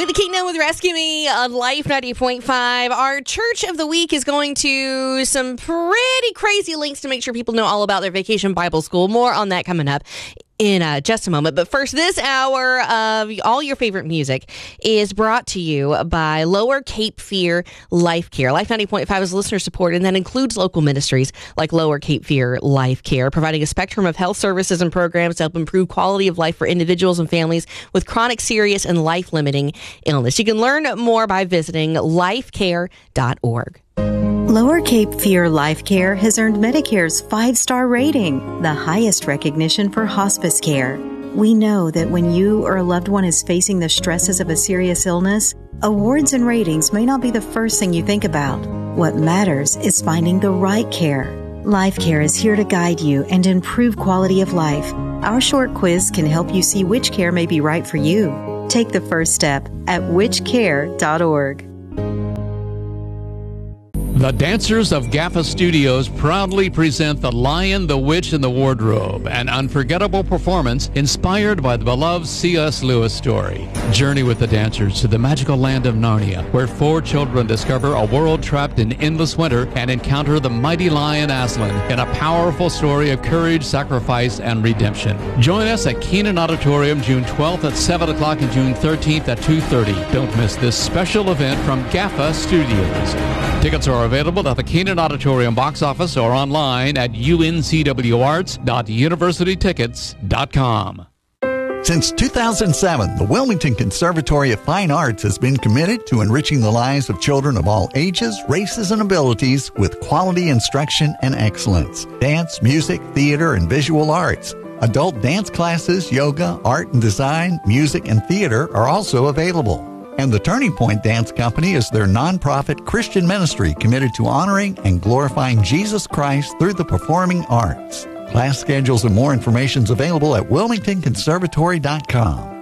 With the Kingdom with Rescue Me on Life 90.5, our Church of the Week is going to some pretty crazy links to make sure people know all about their Vacation Bible School. More on that coming up in just a moment. But first, this hour of all your favorite music is brought to you by Lower Cape Fear Life Care. Life 90.5 is listener support, and that includes local ministries like Lower Cape Fear Life Care, providing a spectrum of health services and programs to help improve quality of life for individuals and families with chronic, serious, and life-limiting illness. You can learn more by visiting lifecare.org. Lower Cape Fear Life Care has earned Medicare's 5-star rating, the highest recognition for hospice care. We know that when you or a loved one is facing the stresses of a serious illness, awards and ratings may not be the first thing you think about. What matters is finding the right care. Life Care is here to guide you and improve quality of life. Our short quiz can help you see which care may be right for you. Take the first step at whichcare.org. The Dancers of Gaffa Studios proudly present The Lion, the Witch, and the Wardrobe, an unforgettable performance inspired by the beloved C.S. Lewis story. Journey with the dancers to the magical land of Narnia, where 4 children discover a world trapped in endless winter and encounter the mighty lion Aslan in a powerful story of courage, sacrifice, and redemption. Join us at Keenan Auditorium June 12th at 7 o'clock and June 13th at 2:30. Don't miss this special event from Gaffa Studios. Tickets are available at the Keenan Auditorium box office or online at uncwarts.universitytickets.com. Since 2007, the Wilmington Conservatory of Fine Arts has been committed to enriching the lives of children of all ages, races, and abilities with quality instruction and excellence. Dance, music, theater, and visual arts. Adult dance classes, yoga, art and design, music, and theater are also available. And the Turning Point Dance Company is their nonprofit Christian ministry committed to honoring and glorifying Jesus Christ through the performing arts. Class schedules and more information is available at wilmingtonconservatory.com.